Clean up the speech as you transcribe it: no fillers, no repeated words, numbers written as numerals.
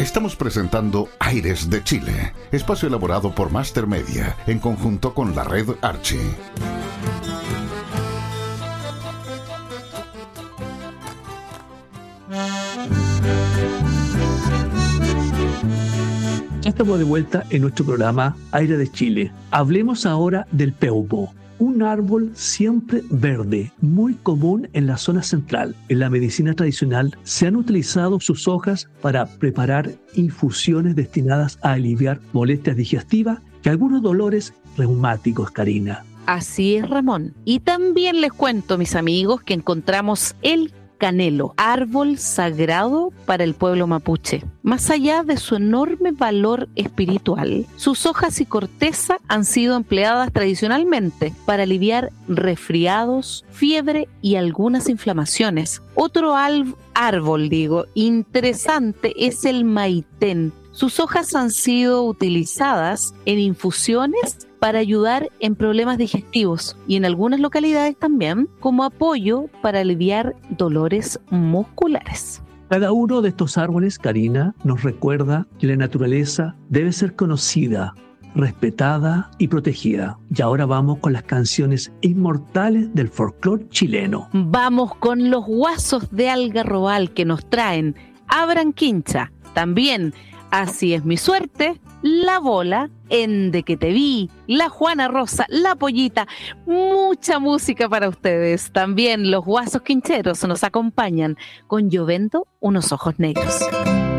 Estamos presentando Aires de Chile, espacio elaborado por Master Media, en conjunto con la red Archie. Ya estamos de vuelta en nuestro programa Aire de Chile. Hablemos ahora del peumo. Un árbol siempre verde, muy común en la zona central. En la medicina tradicional se han utilizado sus hojas para preparar infusiones destinadas a aliviar molestias digestivas y algunos dolores reumáticos, Karina. Así es, Ramón. Y también les cuento, mis amigos, que encontramos el canelo, árbol sagrado para el pueblo mapuche. Más allá de su enorme valor espiritual, sus hojas y corteza han sido empleadas tradicionalmente para aliviar resfriados, fiebre y algunas inflamaciones. Otro árbol, interesante es el maitén. Sus hojas han sido utilizadas en infusiones para ayudar en problemas digestivos y en algunas localidades también como apoyo para aliviar dolores musculares. Cada uno de estos árboles, Karina, nos recuerda que la naturaleza debe ser conocida, respetada y protegida. Y ahora vamos con las canciones inmortales del folclore chileno. Vamos con los guasos de Algarrobal que nos traen Abran Quincha, también Así es mi suerte, La Bola, Ende que te vi, La Juana Rosa, La Pollita, mucha música para ustedes. También los guasos quincheros nos acompañan con Llovendo unos ojos negros.